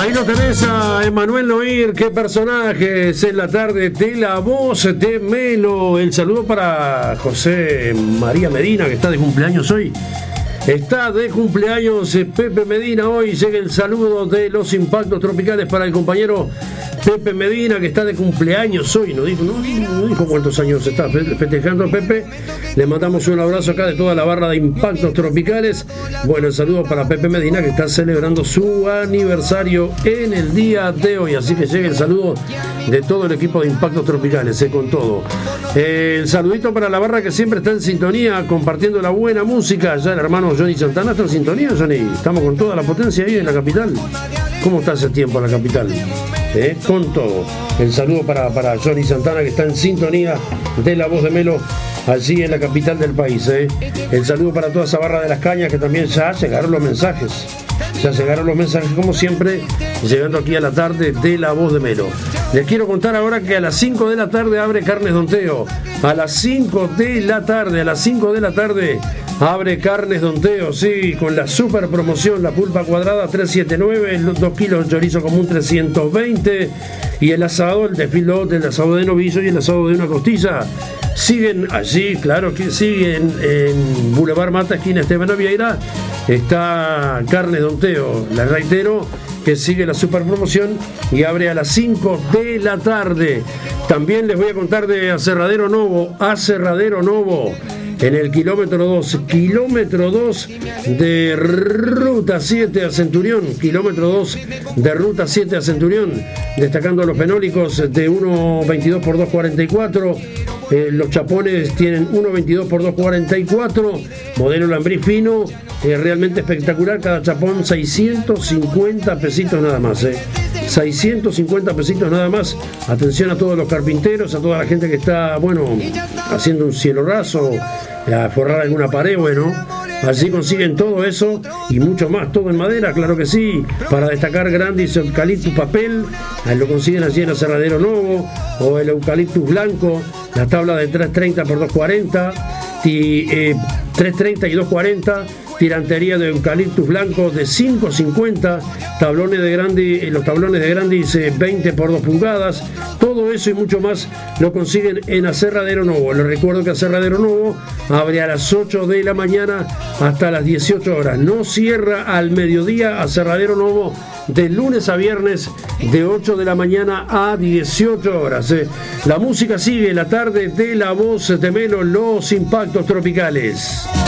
Ahí lo tenés a Emanuel Noir, qué personajes en la tarde de La Voz de Melo. El saludo para José María Medina, que está de cumpleaños hoy. Está de cumpleaños Pepe Medina hoy. Llega el saludo de los Impactos Tropicales para el compañero Pepe Medina, que está de cumpleaños hoy. No dijo cuántos años está festejando Pepe. Le mandamos un abrazo acá de toda la barra de Impactos Tropicales. Bueno, el saludo para Pepe Medina, que está celebrando su aniversario en el día de hoy. Así que llega el saludo de todo el equipo de Impactos Tropicales, con todo. El saludito para la barra que siempre está en sintonía, compartiendo la buena música. Ya el hermano Johnny Santana está en sintonía, Johnny. Estamos con toda la potencia ahí en la capital. ¿Cómo está ese tiempo en la capital? Con todo. El saludo para Johnny Santana, que está en sintonía de La Voz de Melo, allí en la capital del país. El saludo para toda esa barra de las cañas, que también ya llegaron los mensajes. Ya llegaron los mensajes, como siempre, llegando aquí a la tarde de La Voz de Melo. Les quiero contar ahora que a las 5 de la tarde abre Carnes Don Teo. A las 5 de la tarde abre Carnes Don Teo, sí, con la super promoción, la pulpa cuadrada 379, 2 kilos de chorizo común 320, y el asado, el desfilote, el asado de novillo y el asado de una costilla. Siguen allí, claro que siguen en Boulevard Mata, esquina Esteban Vieira. Está Carnes Don Teo, les reitero que sigue la super promoción y abre a las 5 de la tarde. También les voy a contar de Aserradero Novo, en el kilómetro 2 de Ruta 7 a Centurión, destacando los fenólicos de 1.22 por 2.44. Los chapones tienen 1.22 por 2.44, modelo lambrí fino, realmente espectacular. Cada chapón 650 pesitos nada más, 650 pesitos nada más. Atención a todos los carpinteros, a toda la gente que está, haciendo un cielo raso, a forrar alguna pared, allí consiguen todo eso y mucho más, todo en madera, claro que sí. Para destacar Grandis Eucaliptus Papel, lo consiguen allí en Aserradero Novo, o el Eucaliptus Blanco, la tabla de 330 por 240, 330 y 240, tirantería de Eucaliptus Blanco de 550, tablones de Grandis, los tablones de Grandis 20 por 2 pulgadas, todo eso y mucho más lo consiguen en Aserradero Novo. Les recuerdo que Aserradero Novo abre a las 8 de la mañana hasta las 18 horas. No cierra al mediodía. Aserradero Novo de lunes a viernes de 8 de la mañana a 18 horas. La música sigue, la tarde de La Voz de Melo, los Impactos Tropicales.